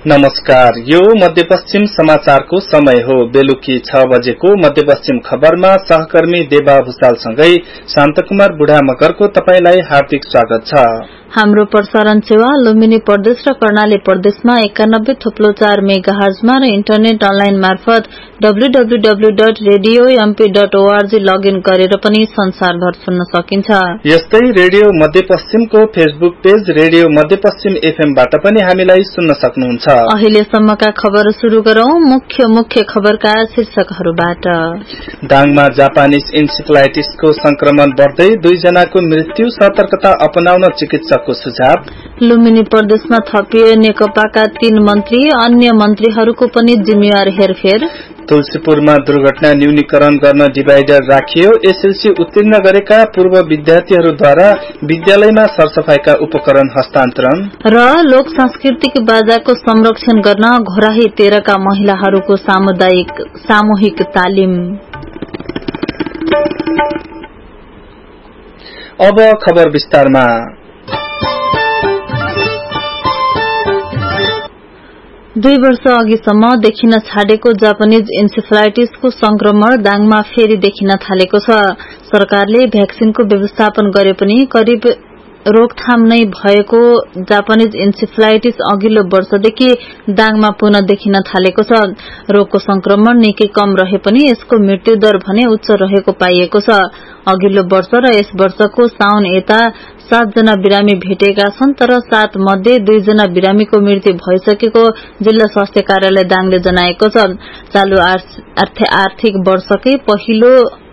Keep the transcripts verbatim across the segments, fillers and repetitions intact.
नमस्कार, यो मध्यपश्चिम समाचारको समय हो। बेलुकी छ बजेको मध्यपश्चिम खबरमा सहकर्मी देवा भुसालसँगै शान्तकुमार बुढा मगरको तपाईलाई हार्दिक स्वागत छ। हाम्रो प्रसारण सेवा लुम्बिनी प्रदेश र कर्णाली प्रदेशमा एकानब्बे थप्लो चार मेगाहर्जमा र इन्टरनेट अनलाइन मार्फत W W W dot radio MP dot ORG login गरेर पनि संसारभर सुन्न सकिन्छ। यस्तै रेडियो मध्यपश्चिमको फेसबुक पेज रेडियो मध्यपश्चिम एफएमबाट पनि हामीलाई सुन्न सक्नुहुन्छ। अहिलेसम्मका खबर सुरु गरौं मुख्य मुख्य खबरका शीर्षकहरूबाट। दाङमा जापानिज इन्सेफ्लाइटिसको संक्रमण बढ्दै दुई जनाको मृत्यु, सतर्कता अपनाउन चिकित्सकको सुझाव। लुम्बिनी प्रदेशमा थपिए नेकपाका तीन मन्त्री, अन्य मन्त्रीहरूको पनि जिम्मेवार हेरफेर। तुलसीपुरमा दुर्घटना न्यूनीकरण गर्न डिभाइडर राखियो। एसएलसी उत्तीर्ण गरेका पूर्व विद्यार्थीहरूद्वारा विद्यालयमा सरसफाईका उपकरण हस्तान्तरण। र लोक सांस्कृतिक बाजाको संरक्षण गर्न घोराही तेह्रका महिलाहरूको सामुदायिक सामूहिक तालिम। अब खबर विस्तारमा। दुई वर्ष अघिसम्म देखिन छाडेको जापानिज इन्सेफ्लाइटिसको संक्रमण दाङमा फेरि देखिन थालेको छ। सरकारले भ्याक्सिनको व्यवस्थापन गरे पनि करिब रोकथाम नै भएको जापानिज इन्सेफ्लाइटिस अघिल्लो वर्षदेखि दाङमा पुनः देखिन थालेको छ। रोगको संक्रमण निकै कम रहे पनि यसको मृत्युदर भने उच्च रहेको पाइएको छ। अघिल्लो वर्ष र यस वर्षको साउन यता सात जना बिरामी भेटेका छन्, तर सात मध्ये दुई जना बिरामीको मृत्यु भइसकेको जिल्ला स्वास्थ्य कार्यालय दाङले जनाएको छ। चालू आर्थिक वर्षकै पहिलो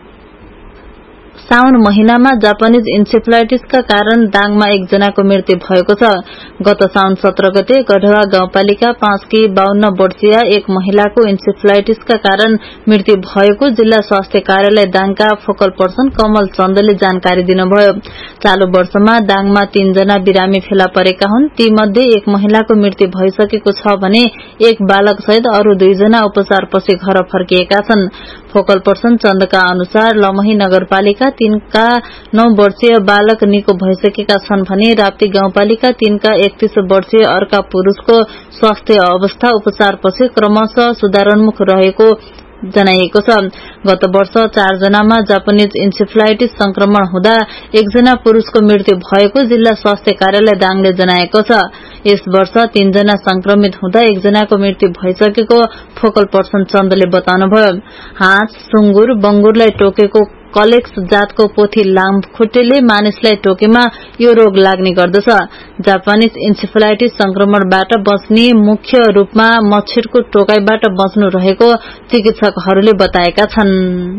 साउन महिनामा जापानिज इन्सेफ्लाइटिसका कारण दाङमा एक जनाको मृत्यु भएको छ। गत साउन सत्र गते गढवा गाउँपालिका पाँचकी बाहन्न वर्षीय एक महिलाको इन्सेफ्लाइटिसका कारण मृत्यु भएको जिल्ला स्वास्थ्य कार्यालय दाङका फोकल पर्सन कमल चन्दले जानकारी दिनुभयो। चालू वर्षमा दाङमा तीन जना बिरामी फेला परेका हुन्। ती मध्ये एक महिलाको मृत्यु भइसकेको छ भने एक बालक सहित अरू दुईजना उपचारपछि घर फर्किएका छन्। फोकल पर्सन चन्दका अनुसार लमही नगरपालिका तीनका नौ वर्षीय बालक निको भइसकेका छन् भने राप्ती गाउँपालिका तीनका एकतीस वर्षीय अर्का पुरूषको स्वास्थ्य अवस्था उपचारपछि क्रमशः सुधारोन्मुख रहेको जनाइएको छ। गत वर्ष चार जनामा जापानिज इन्सेफ्लाइटिस संक्रमण हुँदा एकजना पुरूषको मृत्यु भएको जिल्ला स्वास्थ्य कार्यालय दाङले जनाएको छ। यस वर्ष तीनजना संक्रमित हुँदा एकजनाको मृत्यु भइसकेको फोकल पर्सन चन्दले बताउनुभयो। हाँस, सुँगुर, बंगुरलाई टोकेको कलेक्स जातको पोथी लामखुट्टेले मानिसलाई टोकेमा यो रोग लाग्ने गर्दछ। जापानिज इन्सेफ्लाइटिस संक्रमणबाट बच्ने मुख्य रूपमा मच्छरको टोकाइबाट बच्नु रहेको चिकित्सकहरूले बताएका छन्।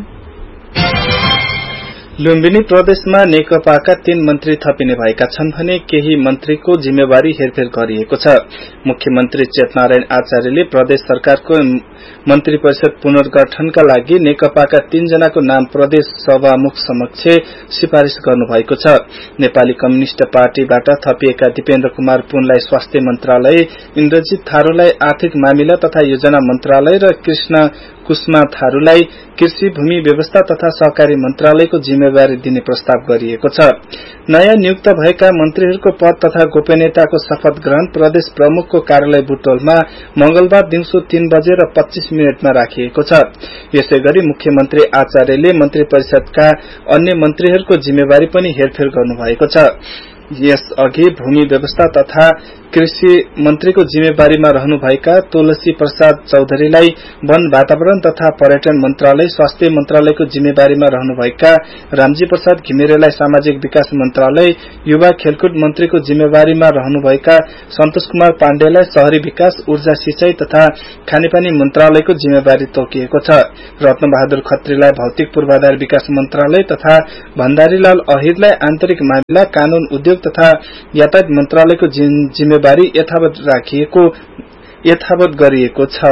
लुम्बिनी प्रदेशमा नेकपाका तीन मन्त्री थपिने भएका छन् भने केही मन्त्रीको जिम्मेवारी हेरफेर गरिएको छ। मुख्यमन्त्री चेतनारायण आचार्यले प्रदेश सरकारको मन्त्री परिषद पुनर्गठनका लागि नेकपाका तीन जनाको नाम प्रदेश सभामुख समक्ष सिफारिश गर्नुभएको छ। नेपाली कम्युनिष्ट पार्टीबाट थपिएका दिपेन्द्र कुमार पुनलाई स्वास्थ्य मन्त्रालय, इन्द्रजित थारूलाई आर्थिक मामिला तथा योजना मन्त्रालय र कृष्ण कुष्मा थारूलाई कृषि, भूमि व्यवस्था तथा सहकारी मन्त्रालयको जिम्मेवारी दिने प्रस्ताव गरिएको छ। नयाँ नियुक्त भएका मन्त्रीहरूको पद तथा गोपनीयताको शपथ ग्रहण प्रदेश प्रमुखको कार्यालय बुटोलमा मंगलबार दिउँसो तीन बजे र पच्चीस मिनटमा राखिएको छ। यसैगरी मुख्यमन्त्री आचार्यले मन्त्री परिषदका अन्य मन्त्रीहरूको जिम्मेवारी पनि हेरफेर गर्नुभएको छ। यसअघि भूमि व्यवस्था तथा कृषि मन्त्रीको जिम्मेवारीमा रहनुभएका तुलसी प्रसाद चौधरीलाई वन, वातावरण तथा पर्यटन मन्त्रालय, स्वास्थ्य मन्त्रालयको जिम्मेवारीमा रहनुभएका रामजी प्रसाद घिमिरेलाई सामाजिक विकास मन्त्रालय, युवा खेलकुद मन्त्रीको जिम्मेवारीमा रहनुभएका सन्तोष कुमार पाण्डेलाई शहरी विकास, ऊर्जा, सिंचाई तथा खानेपानी मन्त्रालयको जिम्मेवारी तोकिएको छ। रत्न बहादुर खत्रीलाई भौतिक पूर्वाधार विकास मन्त्रालय तथा भण्डारीलाल अहिरलाई आन्तरिक मामिला, कानून, उद्योग तथा यातायात मन्त्रालयको जिम्मेवारी यथावत राखिएको यथावत गरिएको छ।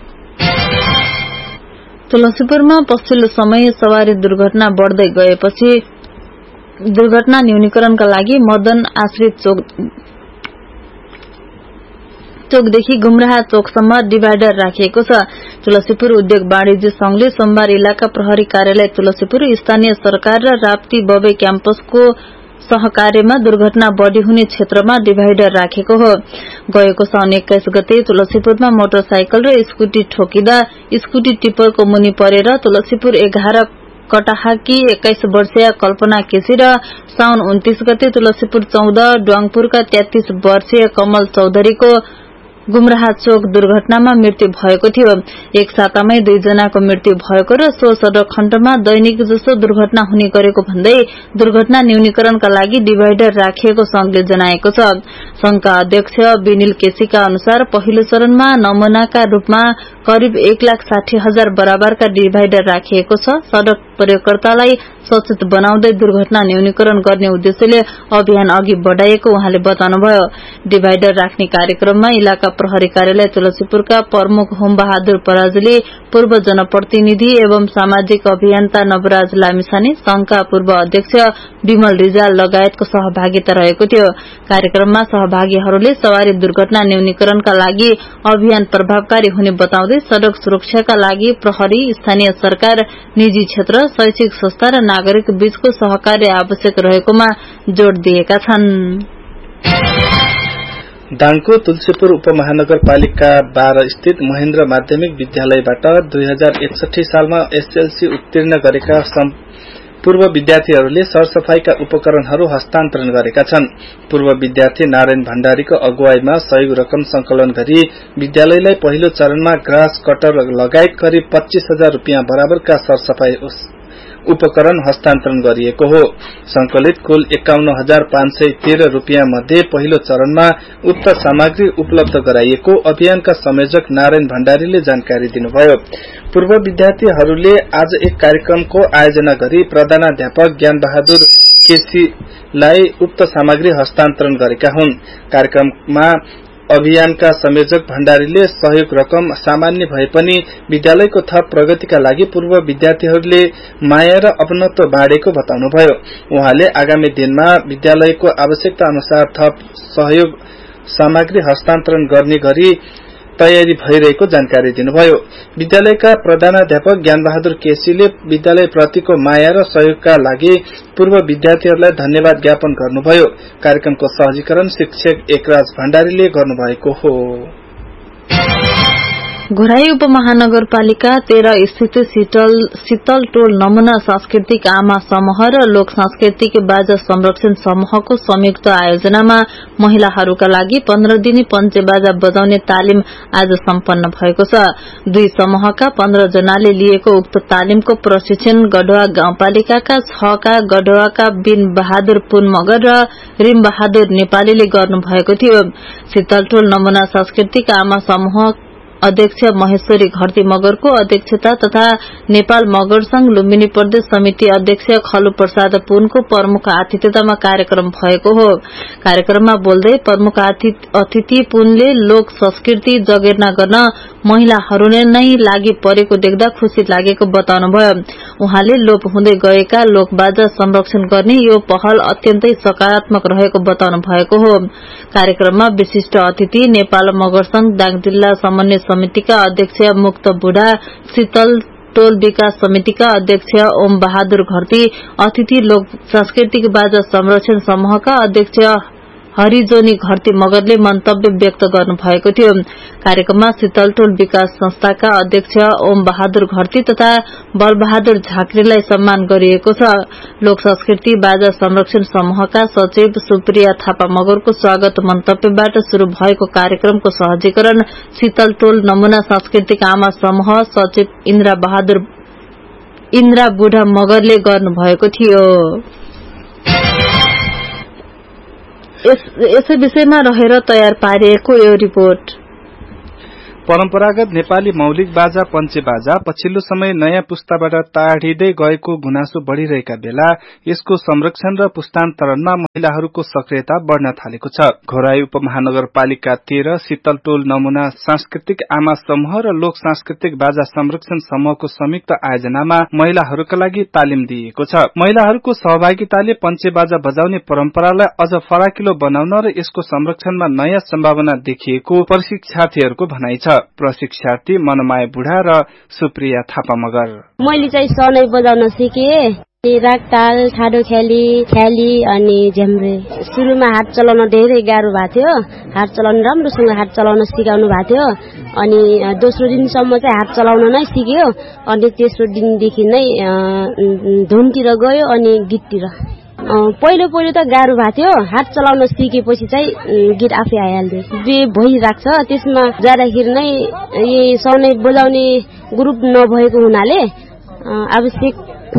तुलसीपुरमा पछिल्लो समय सवारी दुर्घटना बढ्दै गएपछि दुर्घटना न्यूनीकरणका लागि मदन आश्रित चोक चोकदेखि गुमराहा चोकसम्म डिभाइडर राखिएको छ। तुलसीपुर उद्योग वाणिज्य संघले सोमबार इलाका प्रहरी कार्यालय तुलसीपुर, स्थानीय सरकार र राप्ती बबे क्याम्पसको सहकार्यमा दुर्घटना बढ़ी हुने क्षेत्रमा डिभाइडर राखेको हो। गएको साउन एक्काइस गते तुलसीपुरमा मोटरसाइकल र स्कुटी ठोकिँदा स्कुटी टिप्परको मुनि परेर तुलसीपुर एघार कटाहाकी एक्काइस वर्षीय कल्पना केसी र साउन उन्तीस गते तुलसीपुर चौध ड्वाङपुरका तेत्तीस वर्षीय कमल चौधरीको गुमराहा चोक दुर्घटनामा मृत्यु भएको थियो। एक सातामै दुईजनाको मृत्यु भएको र सो सड़क खण्डमा दैनिक जसो दुर्घटना हुने गरेको भन्दै दुर्घटना न्यूनीकरणका लागि डिभाइडर राखिएको संघले जनाएको छ। संघका अध्यक्ष विनिल केसीका अनुसार पहिलो चरणमा नमूनाका रूपमा करिब एक लाख साठी हजार बराबरका डिभाइडर राखिएको छ। सड़क प्रयोगकर्तालाई सचेत बनाउँदै दुर्घटना न्यूनीकरण गर्ने उद्देश्यले अभियान अघि बढ़ाइएको उहाँले बताउनुभयो। डिभाइडर राख्ने कार्यक्रममा इलाका प्रहरी कार्यालय तुलसीपुरका प्रमुख होम बहादुर पराजुली, पूर्व जनप्रतिनिधि एवं सामाजिक अभियन्ता नवराज लामिछाने, संघका पूर्व अध्यक्ष विमल रिजाल लगायतको सहभागिता रहेको थियो। कार्यक्रममा सहभागीहरूले सवारी दुर्घटना न्यूनीकरणका लागि अभियान प्रभावकारी हुने बताउँदै सड़क सुरक्षाका लागि प्रहरी, स्थानीय सरकार, निजी क्षेत्र, शैक्षिक संस्था र नागरिक बीचको सहकार्य आवश्यक रहेकोमा जोड़ दिएका छन्। दाङको तुलसीपुर उपमहानगरपालिका बाह्र स्थित महेन्द्र माध्यमिक विद्यालयबाट दुई हजार एकसठी सालमा एसएलसी उत्तीर्ण गरेका पूर्व विद्यार्थीहरूले सरसफाईका उपकरणहरू हस्तान्तरण गरेका छन्। पूर्व विद्यार्थी नारायण भण्डारीको अगुवाईमा सहयोग रकम संकलन गरी विद्यालयलाई पहिलो चरणमा ग्रास कटर लगायत करिब पच्चीस हजार रूपियाँ बराबरका सरसफाई उपकरण हस्तान्तरण गरिएको हो। संकलित कुल एकाउन्न हजार पाँच सय तेह्र रूपियाँ मध्ये पहिलो चरणमा उक्त सामग्री उपलब्ध गराइएको अभियानका संयोजक नारायण भण्डारीले जानकारी दिनुभयो। पूर्व विद्यार्थीहरूले आज एक कार्यक्रमको आयोजना गरी प्रधानाध्यापक ज्ञान बहादुर केसीलाई उक्त सामग्री हस्तान्तरण गरेका हुन्। कार्यक्रममा अभियानका संयोजक भण्डारीले सहयोग रकम सामान्य भए पनि विद्यालयको थप प्रगतिका लागि पूर्व विद्यार्थीहरूले माया र अपनत्व बाँडेको बताउनुभयो। उहाँले आगामी दिनमा विद्यालयको आवश्यकता अनुसार थप सहयोग सामग्री हस्तान्तरण गर्ने गरी तयारी भइरहेको जानकारी दिनुभयो। विद्यालयका प्रधानाध्यापक ज्ञान बहादुर केसीले विद्यालय प्रतिको माया र सहयोगका लागि पूर्व विद्यार्थीहरूलाई धन्यवाद ज्ञापन गर्नुभयो। कार्यक्रमको सहजीकरण शिक्षक एकराज भण्डारीले गर्नुभएको हो। घोराई उपमहानगरपालिका तेह्र स्थित शीतल टोल नमूना सांस्कृतिक आमा समूह र लोक सांस्कृतिक बाजा संरक्षण समूहको संयुक्त आयोजनामा महिलाहरूका लागि पन्ध्र दिने पञ्चे बाजा बजाउने तालिम आज सम्पन्न भएको छ। दुई समूहका पन्ध्र जनाले लिएको उक्त तालिमको प्रशिक्षण गढवा गाउँपालिकाका छका गढवाका बिन बहादुर पुन मगर र रिम बहादुर नेपालीले गर्नुभएको थियो। शीतल टोल नमूना सांस्कृतिक आमा समूह अध्यक्ष महेश्वरी घरती मगरको अध्यक्षता तथा नेपाल मगर संघ लुम्बिनी प्रदेश समिति अध्यक्ष खलु प्रसाद पुनको प्रमुख आतिथ्यतामा कार्यक्रम भएको हो। कार्यक्रममा बोल्दै प्रमुख अतिथि पुनले लोक संस्कृति जगेर्ना गर्न महिलाहरूले नै लागि परेको देख्दा खुशी लागेको बताउनुभयो। उहाँले लोप हुँदै गएका लोकबाजा संरक्षण गर्ने यो पहल अत्यन्तै सकारात्मक रहेको बताउनु भएको हो। कार्यक्रममा विशिष्ट अतिथि नेपाल मगर संघ दाङ जिल्ला समन्वय समितिका अध्यक्ष मुक्त बुढा, शीतल टोल विकास समितिका अध्यक्ष ओम बहादुर घरती, अतिथि लोक सांस्कृतिक बाजा संरक्षण समूहका अध्यक्ष हरिजोनी घरती मगरले मन्तव्य व्यक्त गर्नुभएको थियो। कार्यक्रममा शीतल टोल विकास संस्थाका अध्यक्ष ओम बहादुर घरती तथा बल बहादुर झाँक्रीलाई सम्मान गरिएको छ। लोक संस्कृति बाजा संरक्षण समूहका सचिव सुप्रिया थापा मगरको स्वागत मन्तव्यबाट शुरू भएको कार्यक्रमको सहजीकरण शीतल टोल नमूना सांस्कृतिक आमा समूह सचिव इन्द्रा बहादुर इन्द्रा बुढा मगरले गर्नुभएको थियो। यसै विषयमा रहेर तयार पारिएको यो रिपोर्ट। परम्परागत नेपाली मौलिक बाजा पञ्चे बाजा पछिल्लो समय नयाँ पुस्ताबाट टाढिँदै गएको गुनासो बढ़िरहेका बेला यसको संरक्षण र पुस्तान्तरणमा महिलाहरूको सक्रियता बढ़न थालेको छ। घोराई उपमहानगरपालिका तेह्र शीतल टोल नमूना सांस्कृतिक आमा समूह र लोक सांस्कृतिक बाजा संरक्षण समूहको संयुक्त आयोजनामा महिलाहरूका लागि तालिम दिइएको छ। महिलाहरूको सहभागिताले पञ्चे बाजा बजाउने परम्परालाई अझ फराकिलो बनाउन र यसको संरक्षणमा नयाँ सम्भावना देखिएको प्रशिक्षार्थीहरूको भनाइ छ। प्रशिक्षार्थी मनमाया बुढा र सुप्रिया थापा मगर। मैले चाहिँ सनै बजाउन सिकेँ। रागताल, ठाडो ख्याली, ख्याली अनि झ्याम्रे। सुरुमा हात चलाउन धेरै गाह्रो भएको थियो। हात चलाउन राम्रोसँग हात चलाउन सिकाउनु भएको थियो। अनि दोस्रो दिनसम्म चाहिँ हात चलाउन नै सिक्यो। अनि तेस्रो दिनदेखि नै धुनतिर गयो अनि गीततिर। पहिलो पहिलो त गाह्रो भएको थियो। हात चलाउन सिकेपछि चाहिँ गीत आफै आइहाल्थ्यो। बे भइरहेको छ। त्यसमा जाँदाखेरि नै यही सनै बजाउने ग्रुप नभएको हुनाले आवश्यक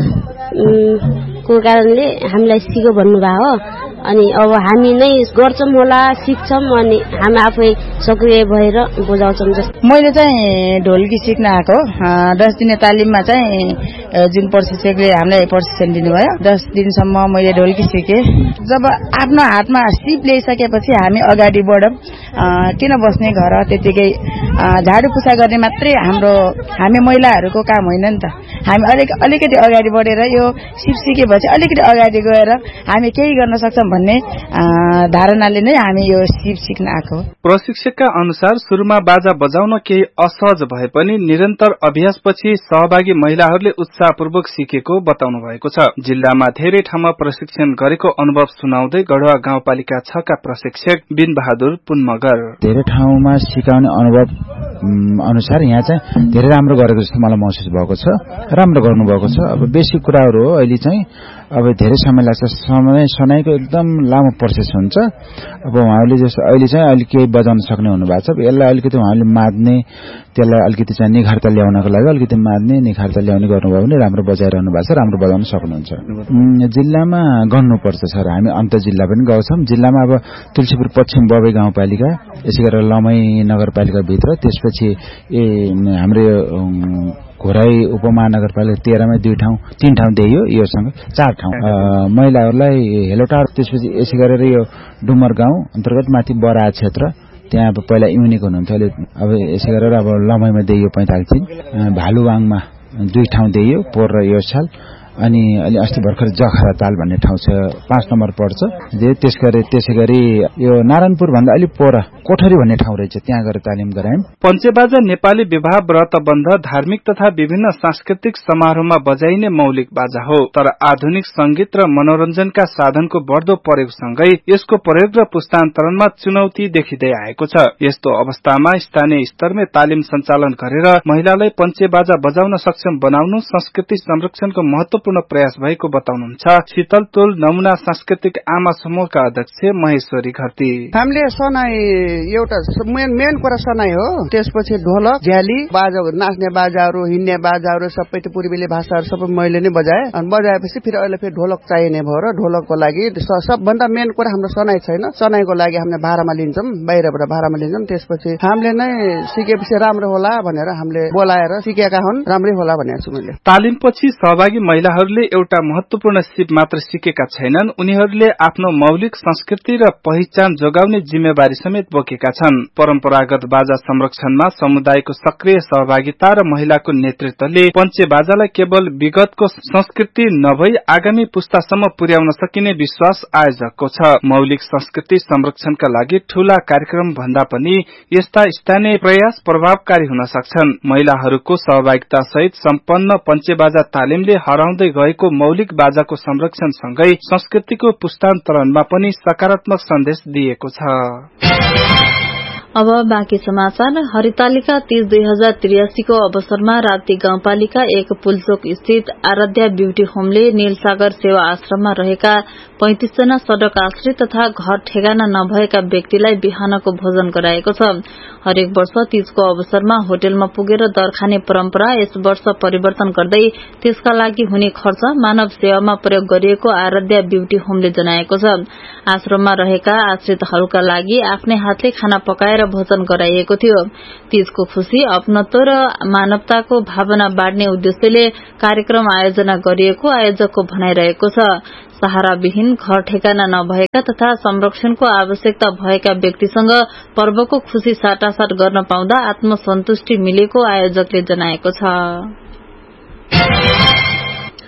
को कारणले हामीलाई सिको भन्नुभयो हो। अनि अब हामी नै गर्छौँ होला, सिक्छौँ अनि हामी आफै सक्रिय भएर बजाउँछौँ जस्तो। मैले चाहिँ ढोलकी सिक्न आएको। दस दिने तालिममा चाहिँ जुन प्रशिक्षकले हामीलाई प्रशिक्षण दिनुभयो, दस दिनसम्म मैले ढोलकी सिकेँ। जब आफ्नो हातमा सिप ल्याइसकेपछि हामी अगाडि बढौँ। किन बस्ने घर त्यतिकै झाडु पुछा गर्ने मात्रै हाम्रो हामी महिलाहरूको काम होइन नि त। हामी अलिक अलिकति अगाडि बढेर यो सिप सिकेपछि अलिकति अगाडि गएर हामी केही गर्न सक्छौँ भन्ने धारणाले नै हामी यो सिप सिक्न आएको। प्रशिक्षकका अनुसार सुरुमा बाजा बजाउन केही असहज भए पनि निरन्तर अभ्यासपछि सहभागी महिलाहरूले उत्साहपूर्वक सिकेको बताउनु भएको छ। जिल्लामा धेरै ठाउँमा प्रशिक्षण गरेको अनुभव सुनाउँदै गढवा गाउँपालिका छ का प्रशिक्षक बिन बहादुर पुनमगर, धेरै ठाउँमा सिकाउने अनुभव अनुसार यहाँ चाहिँ धेरै राम्रो गरेको जस्तो मलाई महसुस भएको छ। राम्रो गर्नुभएको छ। अब बेसिक कुराहरू हो। अहिले चाहिँ अब धेरै समय लाग्छ। समय सनाइको एकदम लामो प्रोसेस हुन्छ। अब उहाँले जस्तो अहिले चाहिँ अलिक केही बजाउन सक्ने हुनुभएको छ। यसलाई अलिकति उहाँले माद्ने, त्यसलाई अलिकति चाहिँ निखारता ल्याउनको लागि अलिकति माद्ने निखारता ल्याउने गर्नुभयो भने राम्रो बजाइरहनु भएको छ, राम्रो बजाउन सक्नुहुन्छ। जिल्लामा गर्नुपर्छ सर। हामी अन्त जिल्ला पनि गएछौँ। जिल्लामा अब तुलसीपुर पश्चिम बबे गाउँपालिका, यसै गरेर लमै नगरपालिकाभित्र, त्यसपछि ए हाम्रो घोराई उपमहानगरपालिका तेह्रमा दुई ठाउँ तीन ठाउँ दिइयो। योसँग चार ठाउँ महिलाहरूलाई हेलोटार, त्यसपछि यसै गरेर यो डुमर गाउँ अन्तर्गत माथि बरा क्षेत्र, त्यहाँ अब पहिला युनिक हुनुहुन्थ्यो। अहिले अब यसै गरेर अब लमैमा दिइयो पैँतालिस दिन, भालुवाङमा दुई ठाउँ दिइयो पोहोर र यो साल, अनि अलि अस्ति भर्खर जखरा ताल भन्ने ठाउँ छ, पाँच नम्बर पर्छ। त्यस गरी त्यसै गरी यो नारायणपुर भन्दा अलिक पर कोठरी भन्ने ठाउँ रहेछ, त्यहाँ गएर तालिम गरायौं। पञ्चेबाजा नेपाली विवाह व्रत बन्ध धार्मिक तथा विभिन्न सांस्कृतिक समारोहमा बजाइने मौलिक बाजा हो। तर आधुनिक संगीत र मनोरञ्जनका साधनको बढ्दो प्रयोगसँगै यसको प्रयोग र पुस्तान्तरणमा चुनौती देखिँदै आएको छ। यस्तो अवस्थामा स्थानीय स्तरमै तालिम सञ्चालन गरेर महिलालाई पञ्चेबाजा बजाउन सक्षम बनाउनु संस्कृति संरक्षणको महत्वपूर्ण प्रयास भएको बताउनुहुन्छ शीतल तोल नमुना सांस्कृतिक आमा समूहका अध्यक्ष महेश्वरी घरती। हामीले सनाई एउटा मेन मेन कुरा सनाई हो। त्यसपछि ढोलक, झ्याली, बाजा, नाच्ने बाजाहरू, हिँड्ने बाजाहरू सबै त्यो पूर्वीले भाषाहरू सबै मैले नै बजाए। अनि बजाएपछि फेरि अहिले फेरि ढोलक चाहिने भयो र ढोलकको लागि सबभन्दा मेन कुरा हाम्रो सनाई छैन। सनाईको लागि हामीले भाडामा लिन्छौँ, बाहिरबाट भाडामा लिन्छौँ। त्यसपछि हामीले नै सिकेपछि राम्रो होला भनेर हामीले बोलाएर सिकेका हुन्, राम्रै होला भनेको छु मैले। तालिमपछि सहभागी महिलाहरूले एउटा महत्वपूर्ण सिप मात्र सिकेका छैनन्, उनीहरूले आफ्नो मौलिक संस्कृति र पहिचान जोगाउने जिम्मेवारी समेत बोकेका छन्। परम्परागत बाजा संरक्षणमा समुदायको सक्रिय सहभागिता र महिलाको नेतृत्वले पञ्चे बाजालाई केवल विगतको संस्कृति नभई आगामी पुस्तासम्म पुर्याउन सकिने विश्वास आयोजकको छ। मौलिक संस्कृति संरक्षणका लागि ठूला कार्यक्रम भन्दा पनि यस्ता स्थानीय प्रयास प्रभावकारी हुन सक्छन्। महिलाहरूको सहभागिता सहित सम्पन्न पञ्चेबाजा तालिमले हराउँदै गएको मौलिक बाजाको संरक्षण सँगै संस्कृतिको पुस्तान्तरणमा पनि सकारात्मक सन्देश दिएको छ। अब बाँकी समाचार। हरितालिका तीज दुई हजार त्रियासी को अवसरमा राप्ती गाउँपालिका एक पुलचोक स्थित आराध्या ब्यूटी होमले नीलसागर सेवा आश्रममा रहेका पैंतीस जना सड़क आश्रित तथा घर ठेगाना नभएका व्यक्तिलाई बिहानको भोजन गराएको छ। हरेक वर्ष तीजको अवसरमा होटलमा पुगेर दर खाने परम्परा यस वर्ष परिवर्तन गर्दै त्यसका लागि हुने खर्च मानव सेवामा प्रयोग गरिएको आराध्या ब्यूटी होमले जनाएको छ। आश्रममा रहेका आश्रितहरूका लागि आफ्नै हातले खाना पकाएर भोजन गराइएको थियो। तीजको खुशी, अपनत्व र मानवताको भावना बाँड्ने उद्देश्यले कार्यक्रम आयोजना गरिएको आयोजकको भनाइरहेको छ। सहाराविहीन, घर ठेगाना नभएका तथा संरक्षणको आवश्यकता भएका व्यक्तिसँग पर्वको खुशी साटासाट गर्न पाउँदा आत्मसन्तुष्टि मिलेको आयोजकले जनाएको छ।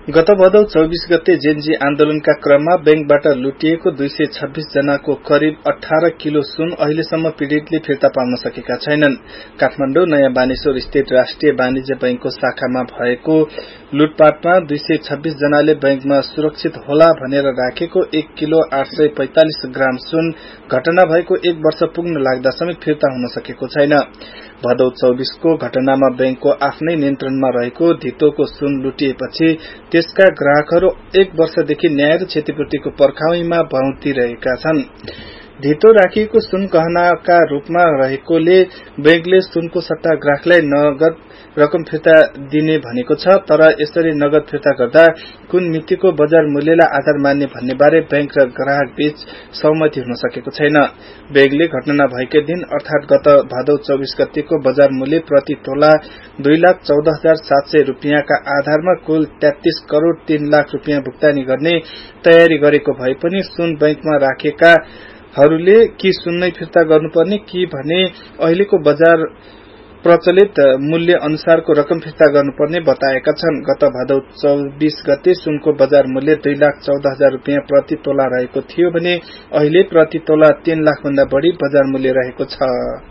गत भदौ चौबीस गते जेनजी आन्दोलनका क्रममा बैंकबाट लुटिएको दुई सय छब्बीस जनाको करिब अठार किलो सुन अहिलेसम्म पीड़ितले फिर्ता पाउन सकेका छैनन्। काठमाडौँ नयाँ बानेश्वर स्थित राष्ट्रिय वाणिज्य बैंकको शाखामा भएको लुटपाटमा दुई सय छब्बीस जनाले बैंकमा सुरक्षित होला भनेर राखेको एक किलो आठ सय पैंतालिस ग्राम सुन घटना भएको एक वर्ष पुग्न लाग्दा समेत फिर्ता हुन सकेको छैन। भदौ चौबीसको घटनामा बैंकको आफ्नै नियन्त्रणमा रहेको धितोको सुन लुटिएपछि त्यसका ग्राहकहरू एक वर्षदेखि न्याय र क्षतिपूर्तिको पर्खाउमा भौँतिरहेका छन्। धितो राखिएको सुन गहनाका रूपमा रहेकोले बैंकले सुनको सट्टा ग्राहकलाई नगद रकम फिर्ता दिने भनेको छ, तर यसरी नगद फिर्ता गर्दा कुन मितिको बजार मूल्यलाई आधार मान्ने भन्ने बारे बैंक र ग्राहक बीच सहमति हुन सकेको छैन। बैंकले घटना भएकै दिन अर्थात गत भदौ चौबीस गतेको बजार मूल्य प्रति तोला दुई लाख चौध हजार सात सय रूपियाँका आधारमा कुल तेत्तीस करोड़ तीन लाख रूपियाँ भुक्तानी गर्ने तयारी गरेको भए पनि सुन बैंकमा राखेका हरूले कि सुन नै फिर्ता गर्नुपर्ने कि भने अहिलेको बजार प्रचलित मूल्य अनुसारको रकम फिर्ता गर्नुपर्ने बताएका छन्। गत भदौ चौबीस गते सुनको बजार मूल्य दुई लाख चौध हजार रूपियाँ प्रति तोला रहेको थियो भने अहिले प्रति तोला तीन लाख भन्दा बढ़ी बजार मूल्य रहेको छ।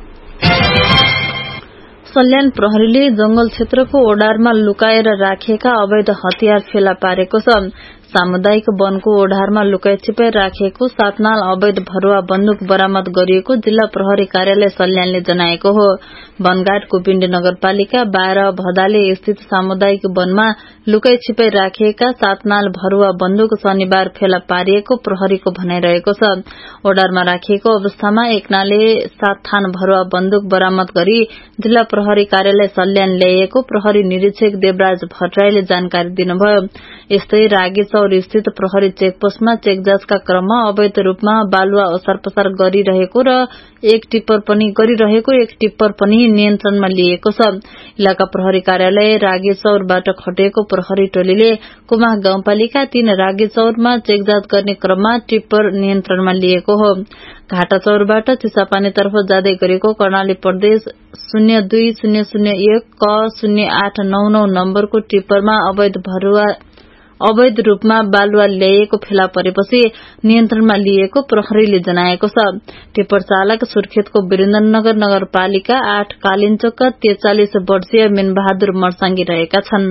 सल्यान प्रहरीले जंगल क्षेत्रको ओडारमा लुकाएर राखेका अवैध हतियार फेला पारेको छ। सामुदायिक वनको ओढारमा लुकाई छिपाई राखेको सातनाल अवैध भरुवा बन्दुक बरामद गरिएको जिल्ला प्रहरी कार्यालय सल्यानले जनाएको हो। वनगाड कुपिण्ड नगरपालिका बाह्र भदाले स्थित सामुदायिक वनमा लुकाई छिपाई राखिएका सातनाल भरुवा बन्दुक शनिबार फेला पारिएको प्रहरीको भनाइरहेको छ। ओडारमा राखिएको अवस्थामा एकनाले सात थान भरुवा बन्दुक बरामद गरी जिल्ला प्रहरी कार्यालय सल्यान ल्याइएको प्रहरी निरीक्षक देवराज भट्टराईले जानकारी दिनुभयो। यस्तै रागेचौर स्थित प्रहरी चेकपोस्टमा चेकजाँचका क्रममा अवैध रूपमा बालुवा ओसार पसार गरिरहेको र एक टिप्पर पनि गरिरहेको एक टिप्पर पनि नियन्त्रणमा लिएको छ। इलाका प्रहरी कार्यालय रागेचौरबाट खटेको प्रहरी टोलीले कुमाह गाउँपालिका तीन रागेचौरमा चेकजाँच गर्ने क्रममा टिप्पर नियन्त्रणमा लिएको हो। घाटाचौरबाट चिसापानीतर्फ जाँदै गरेको कर्णाली प्रदेश शून्य दुई शून्य शून्य एक क शून्य आठ नौ नौ नम्बरको टिप्परमा अवैध भरुवा अवैध रूपमा बालुवा ल्याइएको फेला परेपछि नियन्त्रणमा लिएको प्रहरीले जनाएको छ। टिप्पर चालक सुर्खेतको वीरेन्द्रनगर नगरपालिका आठ कालिन्चोकका त्रिचालिस वर्षीय मेनबहादुर मर्साङ्गी रहेका छन्।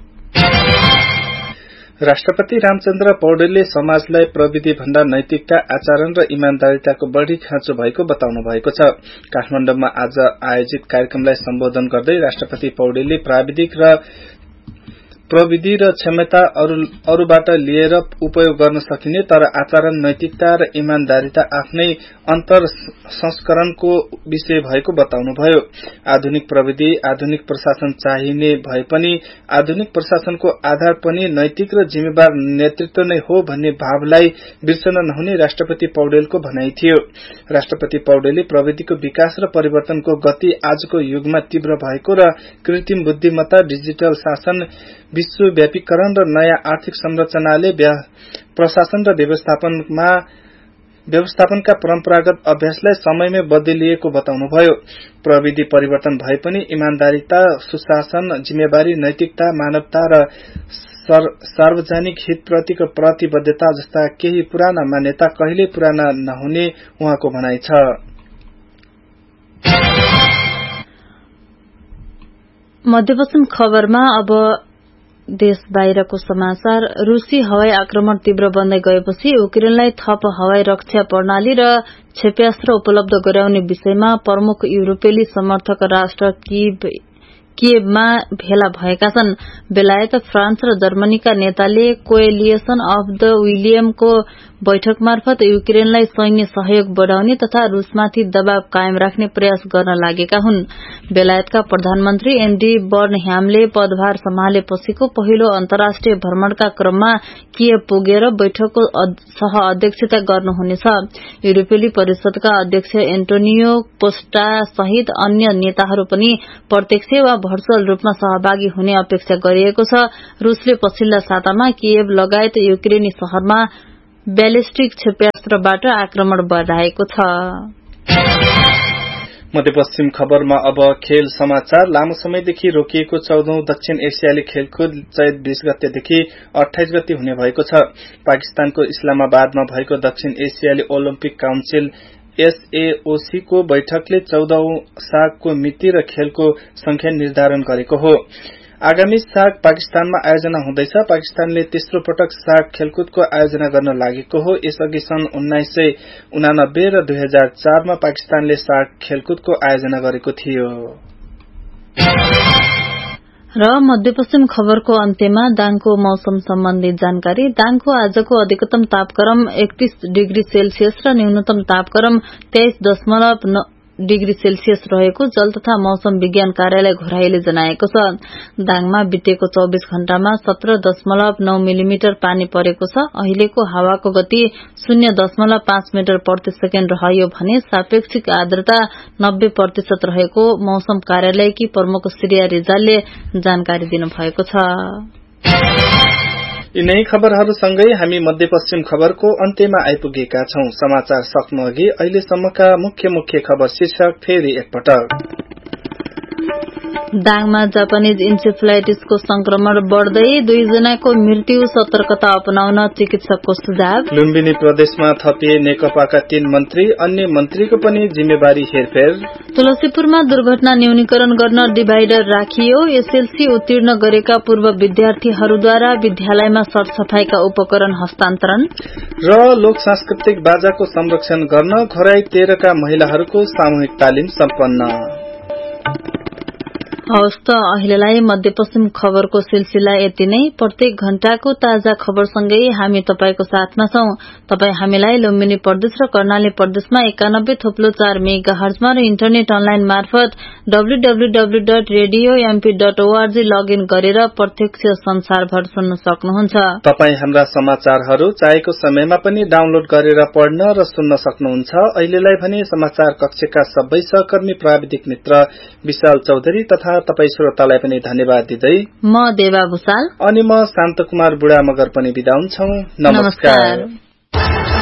राष्ट्रपति रामचन्द्र पौडेलले समाजलाई प्रविधि भन्दा नैतिकता, आचरण र इमान्दारिताको बढ़ी खाँचो भएको बताउनु भएको छ। काठमाडौँमा आज आयोजित कार्यक्रमलाई सम्बोधन गर्दै राष्ट्रपति पौडेलले प्राविधिक र प्रविधि र क्षमता अरूबाट लिएर उपयोग गर्न सकिने तर आचरण, नैतिकता र इमान्दारिता आफ्नै अन्तर संस्करणको विषय भएको बताउनुभयो। आधुनिक प्रविधि, आधुनिक प्रशासन चाहिने भए पनि आधुनिक प्रशासनको आधार पनि नैतिक र जिम्मेवार नेतृत्व नै हो भन्ने भावलाई बिर्सन नहुने राष्ट्रपति पौडेलको भनाई थियो। राष्ट्रपति पौडेलले प्रविधिको विकास र परिवर्तनको गति आजको युगमा तीव्र भएको र कृत्रिम बुद्धिमत्ता, डिजिटल शासन, विश्वव्यापीकरण र नयाँ आर्थिक संरचनाले प्रशासन र व्यवस्थापनमा व्यवस्थापनका परम्परागत अभ्यासलाई समयमै बदलिएको बताउनुभयो। प्रविधि परिवर्तन भए पनि इमान्दारिता, सुशासन, जिम्मेवारी, नैतिकता, मानवता र सार्वजनिक हितप्रतिको प्रतिबद्धता जस्ता केही पुराना मान्यता कहिल्यै पुराना नहुने उहाँको भनाइ छ। मध्यपश्चिम खबरमा अब देश बाहिरको समाचार। रूसी हवाई आक्रमण तीव्र बन्दै गएपछि युक्रेनलाई थप हवाई रक्षा प्रणाली र क्षेप्यास्त्र उपलब्ध गराउने विषयमा प्रमुख युरोपेली समर्थक राष्ट्र कीव किएभमा भेला भएका छन्। बेलायत, फ्रान्स र जर्मनीका नेताले कोएलिएशन अफ द विलियमको बैठक मार्फत युक्रेनलाई सैन्य सहयोग बढ़ाउने तथा रूसमाथि दबाव कायम राख्ने प्रयास गर्न लागेका हुन्। बेलायतका प्रधानमन्त्री एन्डी बर्नह्यामले पदभार सम्हालेपछिको पहिलो अन्तर्राष्ट्रिय भ्रमणका क्रममा किएभ पुगेर बैठकको सह अध्यक्षता गर्नुहुनेछ। युरोपेली परिषदका अध्यक्ष एन्टोनियो कोस्टा सहित अन्य नेताहरू पनि प्रत्यक्ष वा भर्चुअल रूपमा सहभागी हुने अपेक्षा गरिएको छ। रूसले पछिल्ला सातामा किएभ लगायत युक्रेनी शहरमा ब्यालिस्टिक क्षेप्यास्त्रबाट आक्रमण बढ़ाएको छ। मध्यपश्चिम खबरमा अब खेल समाचार। लामो समयदेखि रोकिएको चौधौं दक्षिण एसियाली खेलकुद चैत बीस गतेदेखि अट्ठाइस गते हुने भएको छ। पाकिस्तानको इस्लामाबादमा भएको दक्षिण एसियाली ओलम्पिक काउन्सिल एसएओसी को बैठकले चौधौं सागको मिति र खेलको संख्या निर्धारण गरेको हो। आगामी साग पाकिस्तानमा आयोजना हुँदैछ। पाकिस्तानले तेस्रो पटक साग खेलकुदको आयोजना गर्न लागेको हो। यसअघि सन् उन्नाइस सय उनानब्बे र दुई हजार चारमा पाकिस्तानले साग खेलकुदको आयोजना गरेको थियो। र मध्यपश्चिम खबरको अन्त्यमा दाङको मौसम सम्बन्धी जानकारी। दाङको आजको अधिकतम तापक्रम एकतीस डिग्री सेल्सियस र न्यूनतम तापक्रम तेइस दशमलव डिग्री सेल्सियस रहेको जल तथा मौसम विज्ञान कार्यालय घोराईले जनाएको छ। दाङमा बितेको चौबीस घण्टामा सत्र दशमलव नौ मिलिमिटर पानी परेको छ। अहिलेको हावाको गति शून्य दशमलव पाँच मिटर प्रति सेकेण्ड रह्यो भने सापेक्षिक आर्द्रता नब्बे प्रतिशत रहेको मौसम कार्यालयकी प्रमुख श्रेया रिजालले जानकारी दिनुभएको छ। यिनै खबरहरूसँगै हामी मध्यपश्चिम खबरको अन्त्यमा आइपुगेका छौं। समाचार सक्नु अघि अहिलेसम्मका मुख्य मुख्य खबर शीर्षक फेरि एकपटक। दाङमा जापानिज इन्सेफ्लाइटिसको संक्रमण बढ़दै दुईजनाको मृत्यु, सतर्कता अपनाउन चिकित्सकको सुझाव। लुम्बिनी प्रदेशमा थपिए नेकपाका तीन मन्त्री, अन्य मन्त्रीको पनि जिम्मेवारी हेरफेर। तुलसीपुरमा दुर्घटना न्यूनीकरण गर्न डिभाइडर राखियो। एसएलसी उत्तीर्ण गरेका पूर्व विद्यार्थीहरूद्वारा विद्यालयमा सरसफाईका उपकरण हस्तान्तरण। र लोक सांस्कृतिक बाजाको संरक्षण गर्न घोराई तेह्रका महिलाहरूको सामूहिक तालिम सम्पन्न। हवस् त अहिलेलाई मध्यपश्चिम खबरको सिलसिला यति नै। प्रत्येक घण्टाको ताजा खबरसँगै हामी तपाईको साथमा छौं। तपाई हामीलाई लुम्बिनी प्रदेश र कर्णाली प्रदेशमा एकानब्बे थोप्लो चार मेगा हर्जमा र इन्टरनेट अनलाइन मार्फत W W W dot radio MP dot ORG login गरेर प्रत्यक्ष संसारभर सुन्न सक्नुहुन्छ। तपाई हाम्रा समाचारहरू चाहेको समयमा पनि डाउनलोड गरेर पढ्न र सुन्न सक्नुहुन्छ। अहिलेलाई भने समाचार कक्षका सबै सहकर्मी प्राविधिक मित्र विशाल चौधरी तथा तपाई श्रोतालाई पनि धन्यवाद दिँदै म देवा भूषाल अनि म शान्त कुमार बुढा मगर पनि बिदा हुन्छौं। नमस्कार, नमस्कार।